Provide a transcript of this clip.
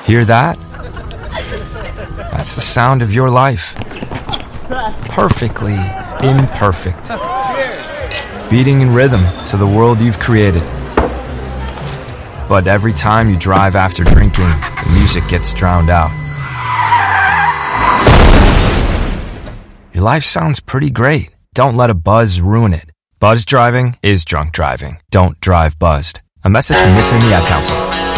Hear that? That's the sound of your life. Perfectly imperfect. Beating in rhythm to the world you've created. But every time you drive after drinking, the music gets drowned out. Your life sounds pretty great. Don't let a buzz ruin it. Buzz driving is drunk driving. Don't drive buzzed. A message from MITS and the Ad Council.